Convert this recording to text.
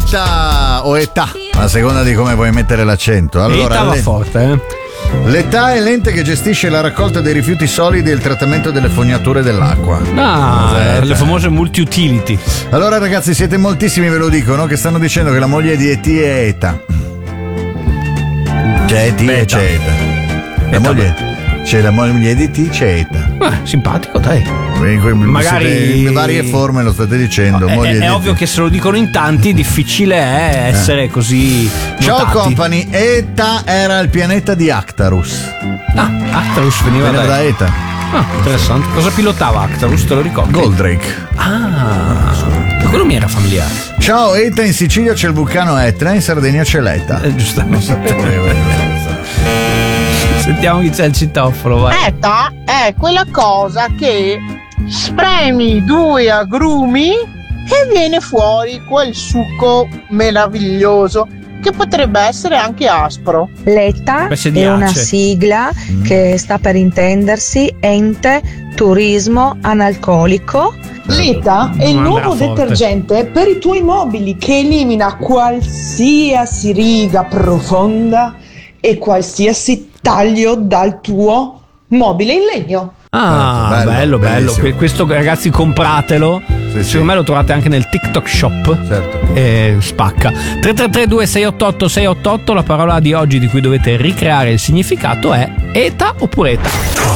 L'età o età, a seconda di come vuoi mettere l'accento. Allora, Età va forte, L'età è l'ente che gestisce la raccolta dei rifiuti solidi e il trattamento delle fognature dell'acqua. Le famose multi-utility. Allora ragazzi, siete moltissimi, ve lo dicono, che stanno dicendo che la moglie di E.T. è Eta. C'è E.T. e c'è Eta. La moglie di E.T. c'è Eta. Simpatico, dai. Magari in varie forme lo state dicendo. È ovvio che se lo dicono in tanti, difficile è essere così Ciao notati. company, Eta era il pianeta di Actarus. Actarus veniva da Eta. Interessante. Cosa pilotava Actarus, te lo ricordi? Goldrake. Quello mi era familiare. Ciao Eta, in Sicilia c'è il vulcano Etna, in Sardegna c'è l'Eta. Giustamente. Sentiamo chi c'è il citofono, vai. Eta è quella cosa che spremi 2 agrumi e viene fuori quel succo meraviglioso che potrebbe essere anche aspro. L'ETA è una sigla che sta per intendersi Ente Turismo Analcolico. L'ETA è il nuovo detergente per i tuoi mobili che elimina qualsiasi riga profonda e qualsiasi taglio dal tuo mobile in legno. Bello. Questo ragazzi, compratelo. Secondo me lo trovate anche nel TikTok shop. Certo. E spacca. 333-2688-688. La parola di oggi di cui dovete ricreare il significato è ETA oppure ETA.